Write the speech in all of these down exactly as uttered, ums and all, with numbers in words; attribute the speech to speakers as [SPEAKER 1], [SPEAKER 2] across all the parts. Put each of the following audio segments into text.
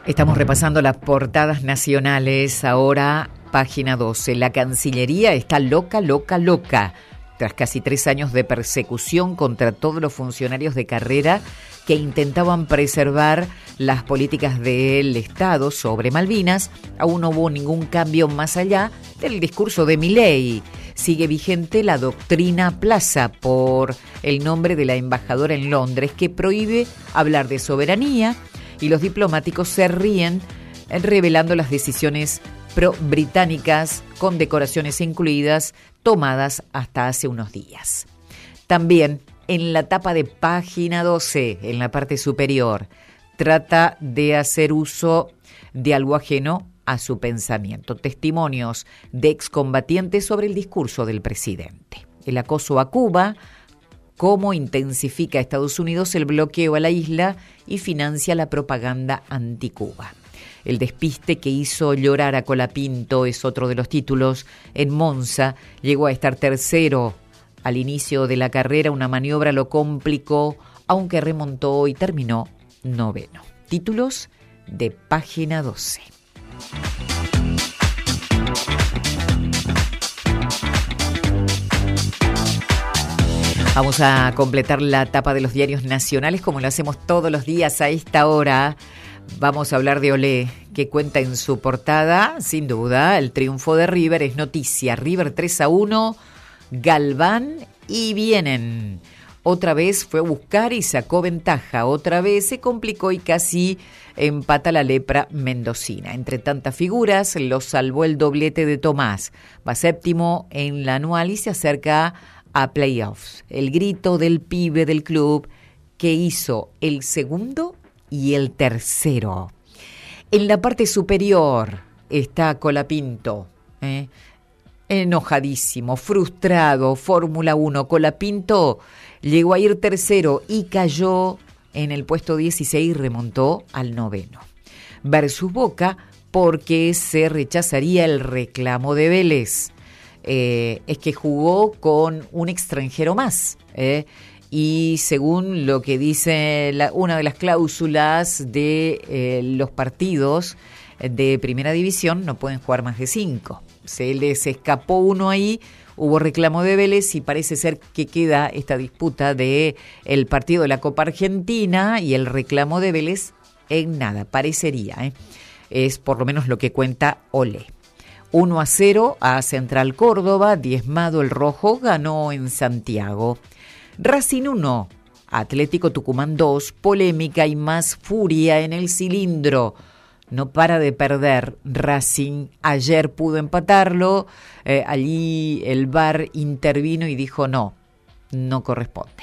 [SPEAKER 1] Estamos repasando las portadas nacionales, ahora página doce. La Cancillería está loca, loca, loca. Tras casi tres años de persecución contra todos los funcionarios de carrera que intentaban preservar las políticas del Estado sobre Malvinas, aún no hubo ningún cambio más allá del discurso de Milei. Sigue vigente la doctrina Plaza por el nombre de la embajadora en Londres, que prohíbe hablar de soberanía, y los diplomáticos se ríen revelando las decisiones pro-británicas, con decoraciones incluidas, tomadas hasta hace unos días. También en la tapa de página doce, en la parte superior, trata de hacer uso de algo ajeno a su pensamiento. Testimonios de excombatientes sobre el discurso del presidente. El acoso a Cuba, cómo intensifica Estados Unidos el bloqueo a la isla y financia la propaganda anti-Cuba. El despiste que hizo llorar a Colapinto es otro de los títulos. En Monza llegó a estar tercero al inicio de la carrera. Una maniobra lo complicó, aunque remontó y terminó noveno. Títulos de página doce. Vamos a completar la tapa de los diarios nacionales como lo hacemos todos los días a esta hora. Vamos a hablar de Olé, que cuenta en su portada, sin duda, el triunfo de River es noticia. River tres a uno, Galván y vienen. Otra vez fue a buscar y sacó ventaja. Otra vez se complicó y casi empata la lepra mendocina. Entre tantas figuras, lo salvó el doblete de Tomás. Va séptimo en la anual y se acerca a playoffs. El grito del pibe del club que hizo el segundo y el tercero. En la parte superior está Colapinto, ¿eh? enojadísimo, frustrado. Fórmula uno, Colapinto llegó a ir tercero y cayó en el puesto dieciséis y remontó al noveno. Versus Boca, porque se rechazaría el reclamo de Vélez. Eh, es que jugó con un extranjero más, ¿eh? Y según lo que dice la, una de las cláusulas de eh, los partidos de primera división, no pueden jugar más de cinco. Se les escapó uno ahí, hubo reclamo de Vélez y parece ser que queda esta disputa de el partido de la Copa Argentina y el reclamo de Vélez en nada, parecería, ¿eh? Es por lo menos lo que cuenta Olé. uno a cero a Central Córdoba, diezmado el rojo, ganó en Santiago. Racing uno, Atlético Tucumán dos, polémica y más furia en el cilindro. No para de perder Racing, ayer pudo empatarlo, eh, allí el V A R intervino y dijo no, no corresponde.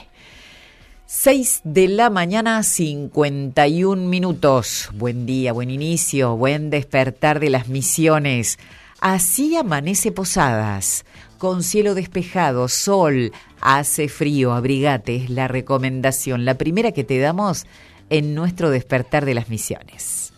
[SPEAKER 1] seis de la mañana, cincuenta y un minutos. Buen día, buen inicio, buen despertar de las Misiones. Así amanece Posadas, con cielo despejado, sol, hace frío, abrigate, es la recomendación, la primera que te damos en nuestro despertar de las Misiones.